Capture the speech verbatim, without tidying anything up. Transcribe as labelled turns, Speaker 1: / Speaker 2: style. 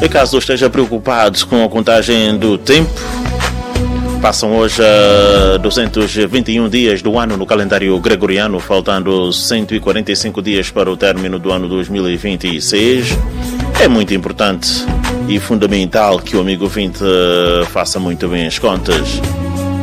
Speaker 1: E caso esteja preocupado com a contagem do tempo, passam hoje a duzentos e vinte e um dias do ano no calendário gregoriano, faltando cento e quarenta e cinco dias para o término do ano dois mil e vinte e seis. É muito importante e fundamental que o amigo ouvinte faça muito bem as contas.